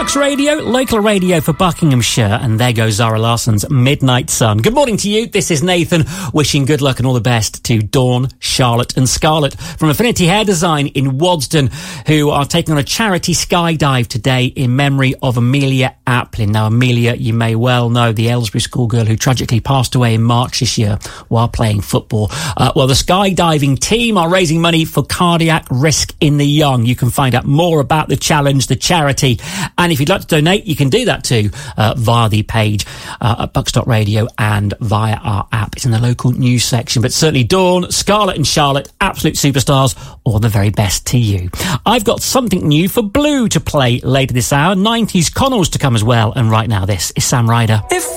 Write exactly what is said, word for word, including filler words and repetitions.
Bucks Radio, local radio for Buckinghamshire, and there goes Zara Larson's Midnight Sun. Good morning to you. This is Nathan, wishing good luck and all the best to Dawn, Charlotte and Scarlett from Affinity Hair Design in Wadston, who are taking on a charity skydive today in memory of Amelia Applin. Now, Amelia, you may well know, the Aylesbury schoolgirl who tragically passed away in March this year while playing football. Uh, well, the skydiving team are raising money for cardiac risk in the young. You can find out more about the challenge, the charity, and if you'd like to donate, you can do that too uh, via the page uh, at bucks dot radio and via our app. It's in the local news section. But certainly Dawn, Scarlett and Charlotte, absolute superstars, all the very best to you. I've got something new for Blue to play later this hour. nineties Connells to come as well. And right now, this is Sam Ryder. If